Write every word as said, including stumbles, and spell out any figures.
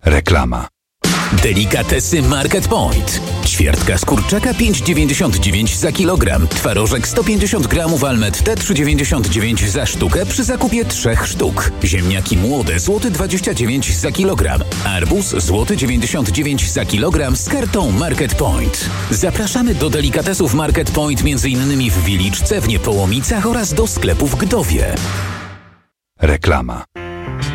Reklama. Delikatesy Market Point. Ćwiertka z kurczaka pięć dziewięćdziesiąt dziewięć za kilogram. Twarożek sto pięćdziesiąt gramów Almet trzy dziewięćdziesiąt dziewięć za sztukę przy zakupie trzech sztuk. Ziemniaki młode złoty dwadzieścia dziewięć za kilogram. Arbuz złoty dziewięćdziesiąt dziewięć za kilogram z kartą Market Point. Zapraszamy do delikatesów Market Point m.in. w Wiliczce, w Niepołomicach oraz do sklepu w Gdowie. Reklama.